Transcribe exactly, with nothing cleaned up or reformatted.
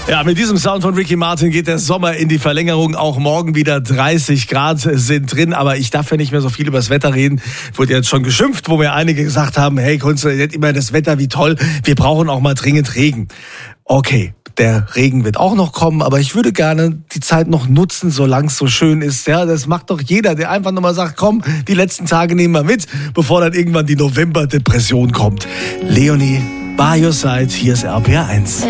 Ja, mit diesem Sound von Ricky Martin geht der Sommer in die Verlängerung. Auch morgen wieder dreißig Grad sind drin. Aber ich darf ja nicht mehr so viel über das Wetter reden. Wurde jetzt schon geschimpft, wo mir einige gesagt haben, hey Kunze, nicht immer das Wetter, wie toll. Wir brauchen auch mal dringend Regen. Okay, der Regen wird auch noch kommen, aber ich würde gerne die Zeit noch nutzen, solange es so schön ist. Ja, das macht doch jeder, der einfach nochmal sagt, komm, die letzten Tage nehmen wir mit, bevor dann irgendwann die November-Depression kommt. Leonie, by your side, hier ist R P R eins.